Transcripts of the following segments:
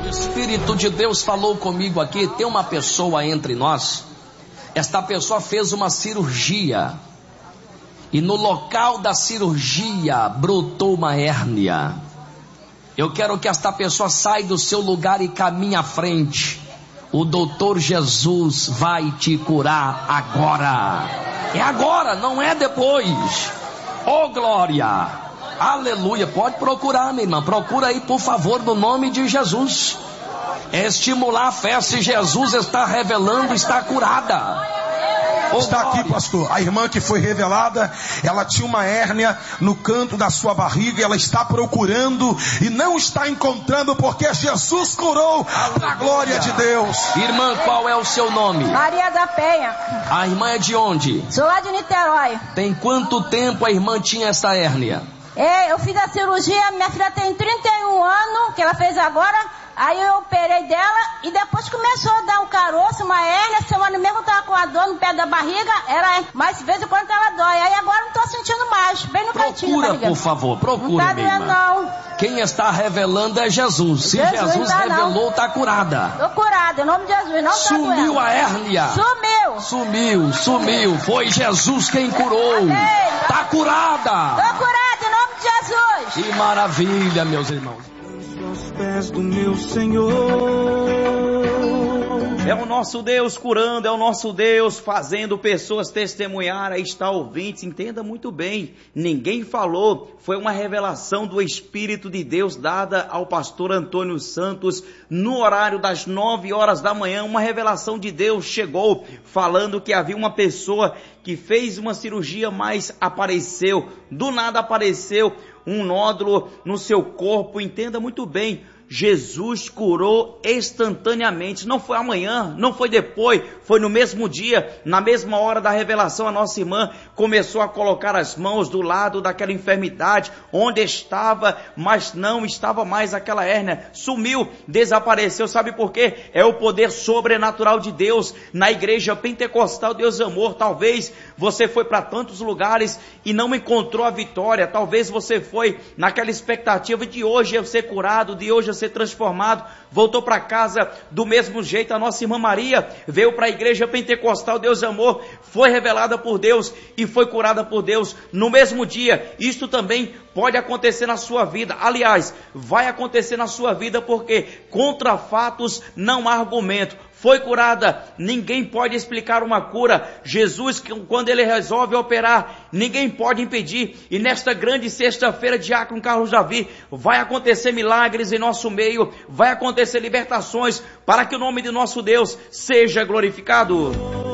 O Espírito de Deus falou comigo aqui. Tem uma pessoa entre nós. Esta pessoa fez uma cirurgia. E no local da cirurgia brotou uma hérnia. Eu quero que esta pessoa saia do seu lugar e caminhe à frente. O doutor Jesus vai te curar agora. É agora, não é depois. Oh glória, aleluia. Pode procurar, minha irmã, procura aí por favor, no nome de Jesus. É estimular a fé. Se Jesus está revelando, está curada. Está aqui, pastor, a irmã que foi revelada. Ela tinha uma hérnia no canto da sua barriga. Ela está procurando e não está encontrando, porque Jesus curou, para a glória de Deus. Irmã, qual é o seu nome? Maria da Penha. A irmã é de onde? Sou lá de Niterói. Tem quanto tempo a irmã tinha essa hérnia? Eu fiz a cirurgia, minha filha tem 31 anos, que ela fez agora. Aí eu operei dela e depois começou a dar um caroço, uma hérnia. Semana mesmo eu tava com a dor no pé da barriga, mas de vez em quando ela dói. Aí agora não tô sentindo mais, bem no cantinho da barriga. Procura, por favor, procura, não tá minha irmã. Não. Quem está revelando é Jesus. Se Jesus revelou, está curada. Tô curada, em nome de Jesus, não tá doendo. Sumiu a hérnia. Sumiu. Foi Jesus quem curou. Tá curada. Tô curada, em nome de Jesus. Que maravilha, meus irmãos. Aos pés do meu Senhor. É o nosso Deus curando, é o nosso Deus fazendo pessoas testemunhar. Aí está, ouvintes, entenda muito bem, ninguém falou, foi uma revelação do Espírito de Deus dada ao pastor Antônio Santos no horário das 9 horas da manhã. Uma revelação de Deus chegou falando que havia uma pessoa que fez uma cirurgia, mas apareceu, do nada apareceu um nódulo no seu corpo. Entenda muito bem, Jesus curou instantaneamente, não foi amanhã, não foi depois, foi no mesmo dia, na mesma hora da revelação. A nossa irmã começou a colocar as mãos do lado daquela enfermidade, onde estava, mas não estava mais aquela hérnia, sumiu, desapareceu. Sabe por quê? É o poder sobrenatural de Deus na igreja pentecostal Deus Amor. Talvez você foi para tantos lugares e não encontrou a vitória, talvez você foi naquela expectativa de hoje eu ser curado, de hoje eu ser transformado, voltou para casa do mesmo jeito. A nossa irmã Maria veio para a igreja pentecostal Deus Amor, foi revelada por Deus e foi curada por Deus no mesmo dia. Isto também pode acontecer na sua vida. Aliás, vai acontecer na sua vida, porque contra fatos não há argumento. Foi curada, ninguém pode explicar uma cura. Jesus, quando ele resolve operar, ninguém pode impedir. E nesta grande sexta-feira, Diácono Carlos Davi, vai acontecer milagres em nosso meio, vai acontecer libertações, para que o nome de nosso Deus seja glorificado.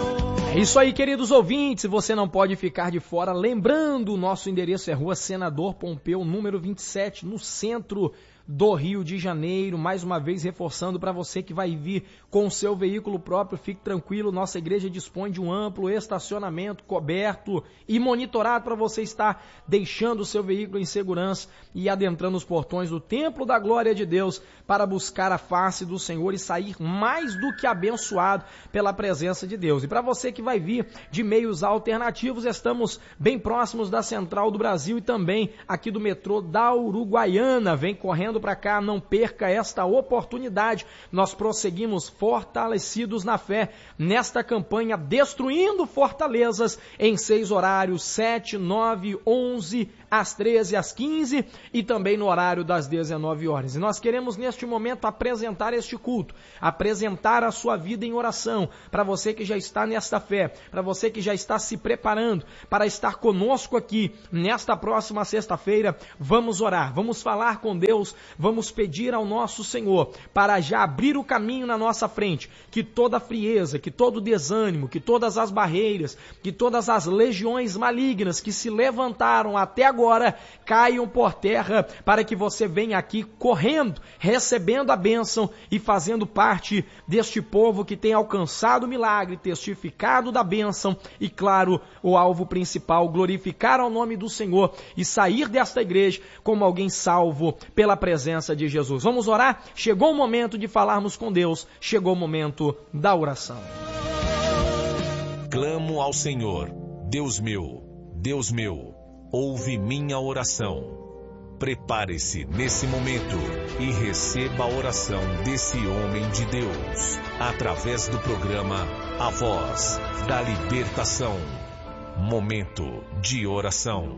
É isso aí, queridos ouvintes, você não pode ficar de fora. Lembrando, o nosso endereço é Rua Senador Pompeu, número 27, no centro do Rio de Janeiro. Mais uma vez reforçando para você que vai vir com o seu veículo próprio, fique tranquilo, nossa igreja dispõe de um amplo estacionamento coberto e monitorado para você estar deixando o seu veículo em segurança e adentrando os portões do Templo da Glória de Deus para buscar a face do Senhor e sair mais do que abençoado pela presença de Deus. E para você que vai vir de meios alternativos, estamos bem próximos da Central do Brasil e também aqui do metrô da Uruguaiana. Vem correndo para cá, não perca esta oportunidade. Nós prosseguimos fortalecidos na fé nesta campanha Destruindo Fortalezas em 6 horários, 7, 9, 11, às 13, às 15 e também no horário das 19 horas. E nós queremos neste momento apresentar este culto, apresentar a sua vida em oração, para você que já está nesta fé, para você que já está se preparando para estar conosco aqui nesta próxima sexta-feira. Vamos orar, vamos falar com Deus, vamos pedir ao nosso Senhor para já abrir o caminho na nossa frente, que toda a frieza, que todo o desânimo, que todas as barreiras, que todas as legiões malignas que se levantaram até agora caiam por terra, para que você venha aqui correndo, recebendo a bênção e fazendo parte deste povo que tem alcançado o milagre, testificado da bênção e, claro, o alvo principal, glorificar ao nome do Senhor e sair desta igreja como alguém salvo pela presença de Jesus. Vamos orar? Chegou o momento de falarmos com Deus, chegou o momento da oração. Clamo ao Senhor, Deus meu, ouve minha oração. Prepare-se nesse momento e receba a oração desse homem de Deus, através do programa A Voz da Libertação. Momento de oração.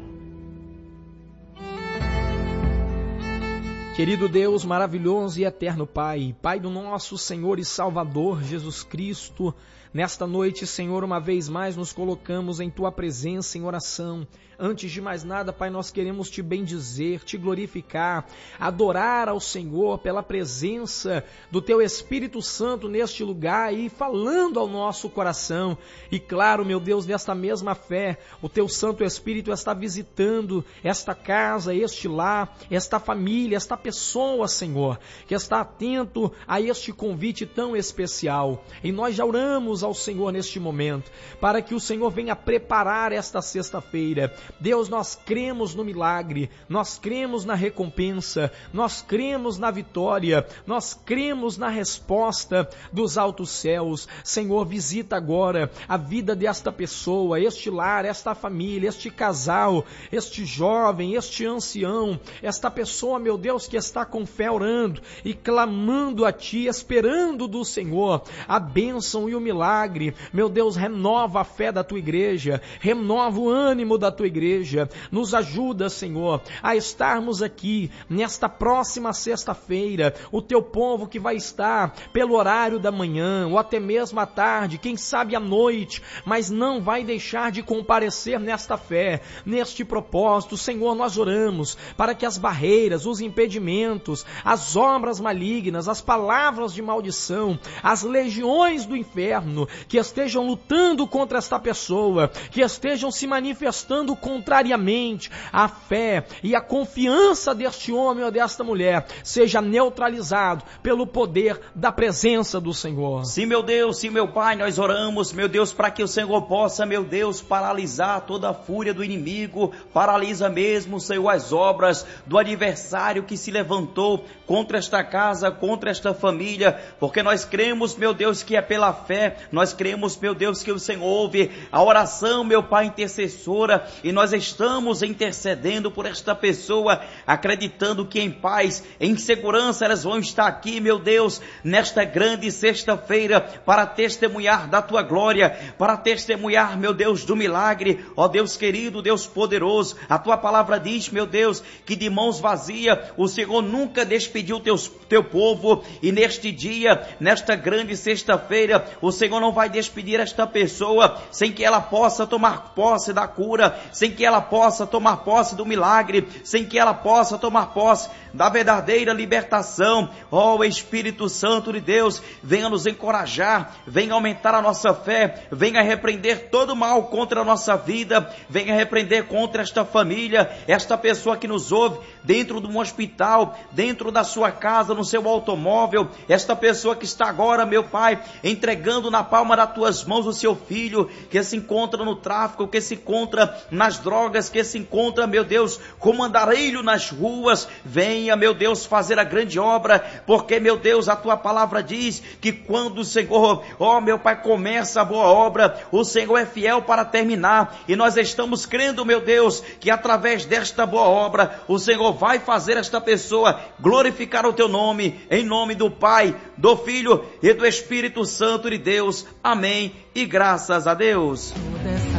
Querido Deus, maravilhoso e eterno Pai, Pai do nosso Senhor e Salvador Jesus Cristo, nesta noite, Senhor, uma vez mais nos colocamos em Tua presença em oração. Antes de mais nada, Pai, nós queremos Te bendizer, Te glorificar, adorar ao Senhor pela presença do Teu Espírito Santo neste lugar e falando ao nosso coração. E claro, meu Deus, nesta mesma fé, o Teu Santo Espírito está visitando esta casa, este lar, esta família, esta pessoa, Senhor, que está atento a este convite tão especial. E nós já oramos ao Senhor neste momento, para que o Senhor venha preparar esta sexta-feira. Deus, nós cremos no milagre, nós cremos na recompensa, nós cremos na vitória, nós cremos na resposta dos altos céus. Senhor, visita agora a vida desta pessoa, este lar, esta família, este casal, este jovem, este ancião, esta pessoa, meu Deus, que está com fé orando e clamando a Ti, esperando do Senhor a bênção e o milagre. Meu Deus, renova a fé da Tua igreja, renova o ânimo da Tua igreja, nos ajuda, Senhor, a estarmos aqui nesta próxima sexta-feira, o Teu povo que vai estar pelo horário da manhã, ou até mesmo à tarde, quem sabe à noite, mas não vai deixar de comparecer nesta fé, neste propósito. Senhor, nós oramos para que as barreiras, os impedimentos, as obras malignas, as palavras de maldição, as legiões do inferno que estejam lutando contra esta pessoa, que estejam se manifestando contrariamente à fé e à confiança deste homem ou desta mulher, seja neutralizado pelo poder da presença do Senhor. Sim, meu Deus, sim, meu Pai, nós oramos, meu Deus, para que o Senhor possa, meu Deus, paralisar toda a fúria do inimigo, paralisa mesmo, Senhor, as obras do adversário que se levantou contra esta casa, contra esta família, porque nós cremos, meu Deus, que é pela fé, nós cremos, meu Deus, que o Senhor ouve a oração, meu Pai, intercessora, e nós estamos intercedendo por esta pessoa, acreditando que em paz, em segurança, elas vão estar aqui, meu Deus, nesta grande sexta-feira, para testemunhar da Tua glória, para testemunhar, meu Deus, do milagre. Ó Deus querido, Deus poderoso, a Tua palavra diz, meu Deus, que de mãos vazias o Senhor nunca despediu teu povo, e neste dia, nesta grande sexta-feira, o Senhor não vai despedir esta pessoa sem que ela possa tomar posse da cura, sem que ela possa tomar posse do milagre, sem que ela possa tomar posse da verdadeira libertação. Ó Espírito Santo de Deus, venha nos encorajar, venha aumentar a nossa fé, venha repreender todo mal contra a nossa vida, venha repreender contra esta família, esta pessoa que nos ouve dentro de um hospital, dentro da sua casa, no seu automóvel, esta pessoa que está agora, meu Pai, entregando na palma das Tuas mãos o seu filho, que se encontra no tráfico, que se encontra nas drogas, que se encontra, meu Deus, como andarilho nas ruas. Venha, meu Deus, fazer a grande obra, porque, meu Deus, a Tua palavra diz que quando o Senhor, ó meu Pai, começa a boa obra, o Senhor é fiel para terminar, e nós estamos crendo, meu Deus, que através desta boa obra, o Senhor vai fazer esta pessoa glorificar o Teu nome, em nome do Pai, do Filho e do Espírito Santo de Deus. Amém, e graças a Deus.